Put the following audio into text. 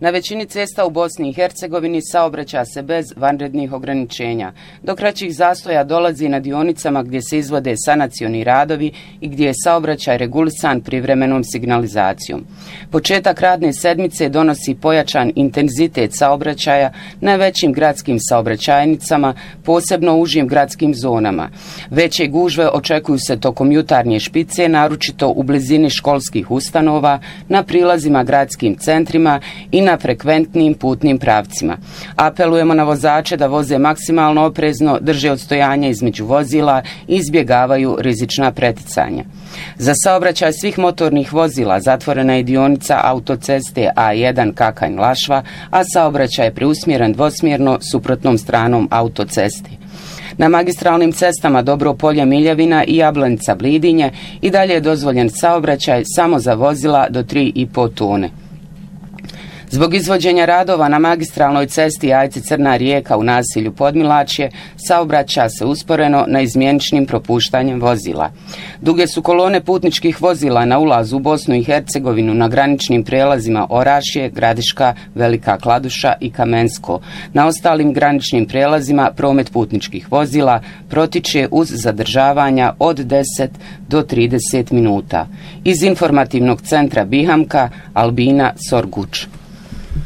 Na većini cesta u Bosni i Hercegovini saobraća se bez vanrednih ograničenja, do kraćih zastoja dolazi na dionicama gdje se izvode sanacioni radovi i gdje je saobraćaj regulisan privremenom signalizacijom. Početak radne sedmice donosi pojačan intenzitet saobraćaja na većim gradskim saobraćajnicama, posebno u užim gradskim zonama. Veće gužve očekuju se tokom jutarnje špice, naročito u blizini školskih ustanova, na prilazima gradskim centrima i na frekventnim putnim pravcima. Apelujemo na vozače da voze maksimalno oprezno, drže odstojanje između vozila i izbjegavaju rizična preticanja. Za saobraćaj svih motornih vozila zatvorena je dionica autoceste A1 Kakanj-Lašva, a saobraćaj je preusmjeren dvosmjerno suprotnom stranom autoceste. Na magistralnim cestama Dobropolje-Miljevina i Jablanica-Blidinje i dalje je dozvoljen saobraćaj samo za vozila do 3,5 tone. Zbog izvođenja radova na magistralnoj cesti Ajci-Crna Rijeka u naselju Podmilačje saobraća se usporeno na izmjeničnim propuštanjem vozila. Duge su kolone putničkih vozila na ulazu u Bosnu i Hercegovinu na graničnim prijelazima Orašje, Gradiška, Velika Kladuša i Kamensko. Na ostalim graničnim prijelazima promet putničkih vozila protiče uz zadržavanja od 10 do 30 minuta. Iz informativnog centra Bihamka, Albina Sorguč.